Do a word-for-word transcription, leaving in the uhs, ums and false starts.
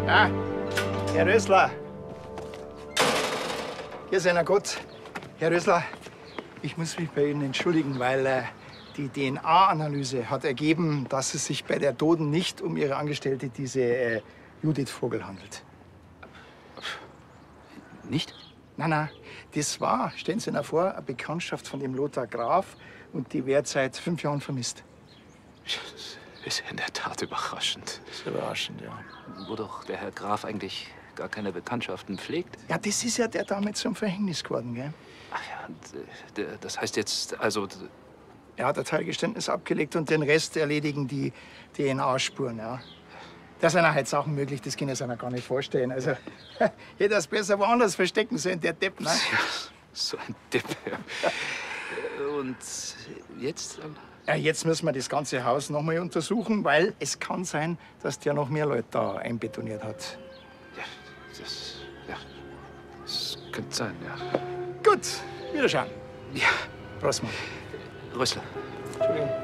Ah, Herr Rösler. Hier ist Gott. Herr Rösler, ich muss mich bei Ihnen entschuldigen, weil äh, die D N A-Analyse hat ergeben, dass es sich bei der Toten nicht um Ihre Angestellte, diese äh, Judith Vogel, handelt. Nicht? Nein, nein, das war, stellen Sie sich vor, eine Bekanntschaft von dem Lothar Graf und die wird seit fünf Jahren vermisst. Das ist in der Tat überraschend. Das ist überraschend, ja. Wo doch der Herr Graf eigentlich gar keine Bekanntschaften pflegt. Ja, das ist ja der damit zum Verhängnis geworden, gell? Ach ja, und, äh, der- das heißt jetzt, also, d- Er hat ein Teilgeständnis abgelegt und den Rest erledigen die D N A-Spuren, ja. Das sind auch heute Sachen möglich, das können Sie sich gar nicht vorstellen. Also, hätte er es besser woanders verstecken sollen, der Depp, ne? ja, so ein Depp. Ja. Und jetzt? ähm, Ja, jetzt müssen wir das ganze Haus noch mal untersuchen, weil es kann sein, dass der noch mehr Leute da einbetoniert hat. Ja, das, ja, das könnte sein, ja. Gut, wiederschauen. Ja, Prost, Mann. Rössler. Entschuldigung.